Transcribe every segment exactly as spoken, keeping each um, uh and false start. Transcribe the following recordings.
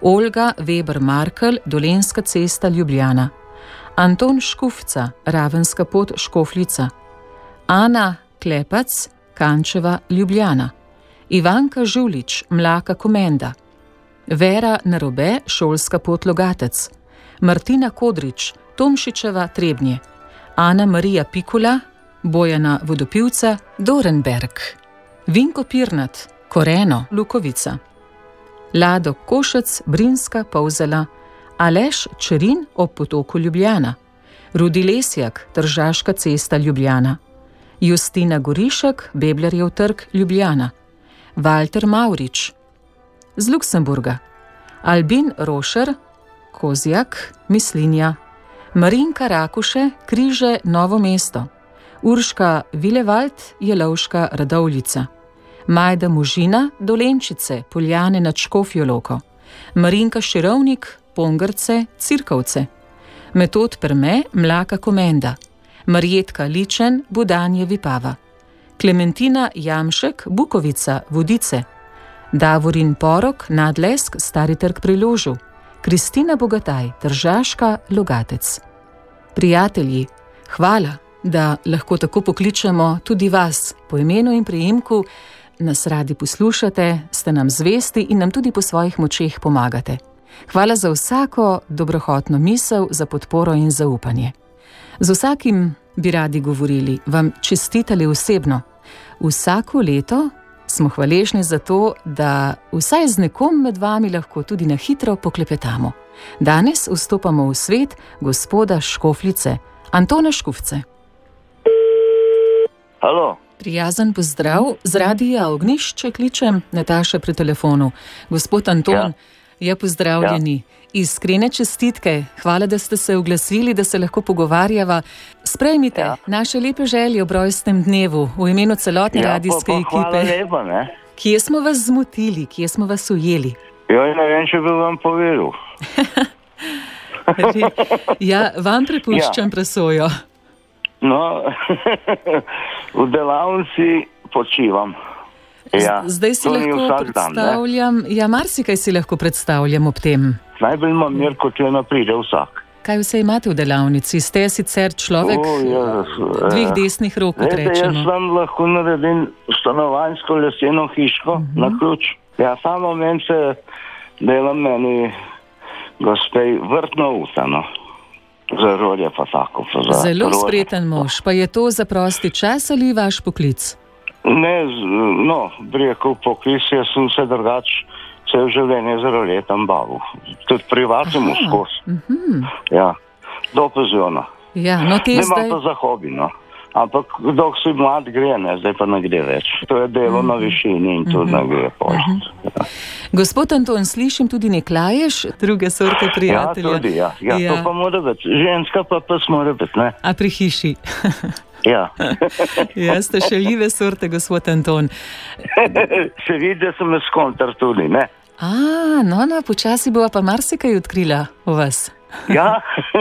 Olga Weber-Markel, Dolenjska cesta, Ljubljana. Anton Škufca, Ravenska pot, Škofljica. Ana Klepac, Kančeva, Ljubljana. Ivanka Žulič, Mlaka Komenda. Vera Narobe, Šolska pot, Logatec. Martina Kodrič, Tomšičeva, Trebnje. Ana Marija Pikula, Bojana Vodopivca, Dorenberg. Vinko Pirnat, Koreno, Lukovica. Lado Košec, Brinska, Polzela. Aleš Čerin, ob potoku, Ljubljana. Rudi Lesjak, Tržaška cesta, Ljubljana. Justina Gorišek, Beblerjev trg, Ljubljana. Walter Maurič, z Luksemburga. Albin Rošer, Kozjak, Mislinja. Marinka Rakuše, Križe, Novo mesto. Urška Vilevald, Jelovška, Radovljica. Majda Možina, Dolenčice, Poljane nad Škofjo Loko. Marinka Širovnik, Pongrce, Cirkovce. Metod Perme, Mlaka Komenda. Marjetka Ličen, Budanje, Vipava. Klementina Jamšek, Bukovica, Vodice. Davorin Porok, Nadlesk, Stari trg pri Ložu. Kristina Bogataj, Tržaška, Logatec. Prijatelji, hvala, da lahko tako pokličemo tudi vas po imenu in priimku, nas radi poslušate, ste nam zvesti in nam tudi po svojih močeh pomagate. Hvala za vsako dobrohotno misel, za podporo in zaupanje. Z vsakim bi radi govorili, vam čestitali osebno. Vsako leto smo hvaležni za to, da vsaj z nekom med vami lahko tudi na hitro poklepetamo. Danes vstopamo v svet gospoda Škofljice, Antona Škufce. Halo. Prijazen pozdrav, z Radia Ognjišče kličem, Nataša pri telefonu. Gospod Anton, ja, je pozdravljeni. Ja. Iskrene čestitke, hvala, da ste se oglasili, da se lahko pogovarjava. Sprejmite ja. naše lepe želje ob rojstnem dnevu v imenu celotne ja, radijske pa, pa, ekipe. Hvala lepa, ne? Kje smo vas zmotili, kje smo vas ujeli? Jo, ne vem, če bi vam povedal. Ja, vam prepuščam ja. presojo. No, v delavnici počivam. Ja, zdaj si lahko predstavljam, dan, ja, marsikaj si lahko predstavljam ob tem. Najbolj imam mir, kot je napride vsak. Kaj vse imate v delavnici? Ste sicer človek o, jaz, dveh desnih rok, kot rečemo. Jaz vam lahko naredim stanovanjsko leseno hiško uh-huh. na ključ. Ja, samo men se delam meni gospej vrtno utano. Za rodje pa tako. Pa za Zelo rodje. Spreten mož. Pa je to za prosti čas ali vaš poklic? Ne, no, bi rekel poklic, jaz sem se drugač cel življenje z roletom bavil. Tudi privatnemu skozi. Uh-huh. Ja, do penziona. Ja, no te ne zdaj... imam pa za hobi, no. Ampak dok si mlad gre, ne, zdaj pa ne gre več. To je delo uh-huh. na višini in to uh-huh. ne gre pošt. Uh-huh. Ja. Gospod Anton, slišim tudi Neklaješ, druge sorte prijatelja. Ja, tudi, ja. Ja, ja. To pa mora biti. Ženska pa pa mora biti, ne. A pri hiši? Ja. Ja, ste šaljive sorte, gospod Anton. Se vidi, da sem jaz kontr tudi, ne. A, no, no, počasi bova pa marsikaj odkrila v vas. Ja,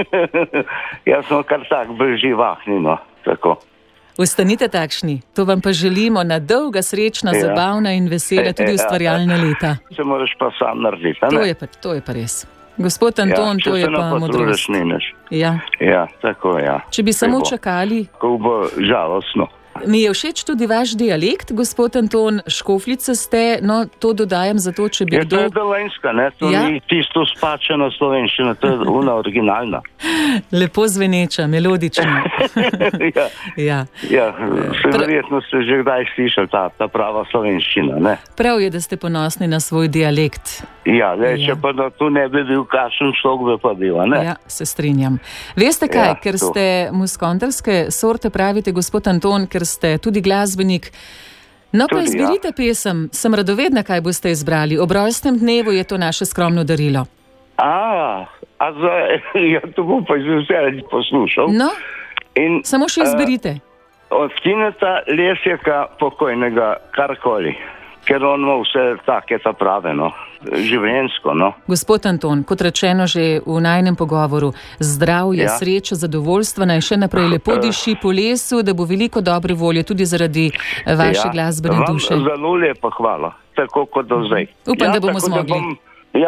jaz sem kar tak bolj živahni, no, tako. Ostanite takšni, to vam pa želimo na dolga, srečna, ja. zabavna in vesela, tudi ustvarjalna leta. Se moraš pa sam narediti, ne? To je pa, to je pa res. Gospod Anton, ja, to je pa modrost. Ja. Ja, tako, ja. Če bi samo čakali... Ko bo žalostno. Mi je všeč tudi vaš dialekt, gospod Anton, Škofljice ste, no, to dodajam zato, če bi je, kdo... To je dolenjska, ne? To ja? ni tisto spačeno slovenščina, to je una originalna. Lepo zveneča, melodična. ja. Ja. Ja, se verjetno ste že kdaj slišali ta, ta prava slovenščina, ne? Prav je, da ste ponosni na svoj dialekt. Ja, le, ja. če pa da tu ne bi bil kakšen štok, bi pa bil, ne? Ja, se strinjam. Veste kaj, ja, ker to. ste muskontarske sorte, pravite, gospod Anton, ker ste tudi glasbenik. No, tudi, pa izberite ja. pesem. Sem radovedna, kaj boste izbrali. Ob rojstnem dnevu je to naše skromno darilo. A, a za, ja, to bom pa izveselj poslušal. No, In, samo še izberite. Uh, od Tineta Lesjaka pokojnega, karkoli. Ker on ima vse take ta prave, no. Življenjsko, no. Gospod Anton, kot rečeno že v najnem pogovoru, zdravje, ja. sreča, zadovoljstva, naj še naprej lepo diši po lesu, da bo veliko dobre volje tudi zaradi vaše ja. glasbene duše. Zelo lepa hvala, tako kot do zdaj. Upam, ja, da bomo zmogli.